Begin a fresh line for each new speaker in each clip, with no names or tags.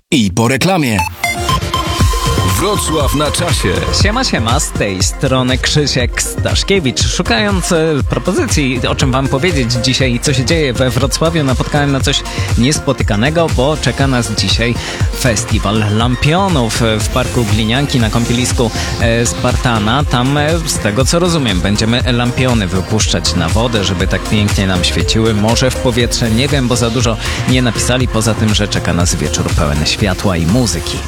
I po reklamie. Wrocław na czasie.
Siema, z tej strony Krzysiek Staszkiewicz. Szukając propozycji, o czym wam powiedzieć dzisiaj, co się dzieje we Wrocławiu, napotkałem na coś niespotykanego, bo czeka nas dzisiaj festiwal lampionów w Parku Glinianki na kąpielisku Spartana. Tam, z tego co rozumiem, będziemy lampiony wypuszczać na wodę, żeby tak pięknie nam świeciły. Może w powietrze, nie wiem, bo za dużo nie napisali, poza tym, że czeka nas wieczór pełen światła i muzyki.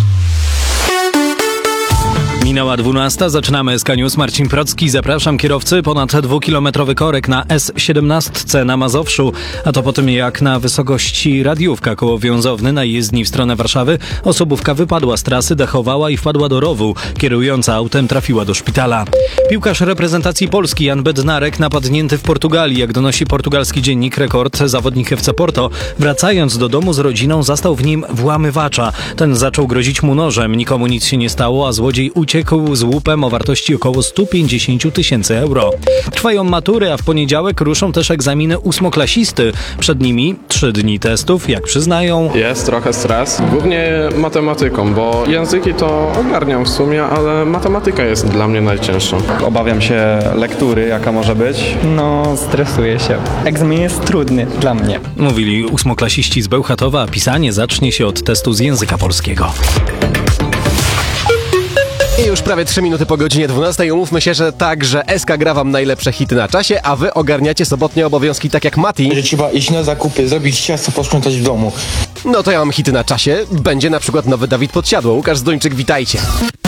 Minęła 12, zaczynamy SK News. Marcin Procki, zapraszam kierowcy. Ponad 2-kilometrowy korek na S17 na Mazowszu, a to po tym jak na wysokości Radiówka koło Wiązowny na jezdni w stronę Warszawy osobówka wypadła z trasy, dechowała i wpadła do rowu. Kierująca autem trafiła do szpitala. Piłkarz reprezentacji Polski Jan Bednarek napadnięty w Portugalii. Jak donosi portugalski dziennik Rekord, zawodnik FC Porto, wracając do domu z rodziną, zastał w nim włamywacza. Ten zaczął grozić mu nożem. Nikomu nic się nie stało, a złodziej uciekł z łupem o wartości około 150 000 euro. Trwają matury, a w poniedziałek ruszą też egzaminy ósmoklasisty. Przed nimi 3 dni testów, jak przyznają.
Jest trochę stres, głównie matematyką, bo języki to ogarniam w sumie, ale matematyka jest dla mnie najcięższa.
Obawiam się lektury, jaka może być.
No, stresuję się. Egzamin jest trudny dla mnie.
Mówili ósmoklasiści z Bełchatowa, a pisanie zacznie się od testu z języka polskiego.
I już prawie 3 minuty po godzinie 12. Umówmy się, że tak, że SK gra wam najlepsze hity na czasie, a wy ogarniacie sobotnie obowiązki tak jak Mati.
Że trzeba iść na zakupy, zrobić ciasto, posprzątać w domu.
No to ja mam hity na czasie. Będzie na przykład nowy Dawid Podsiadło. Łukasz Zdończyk, witajcie.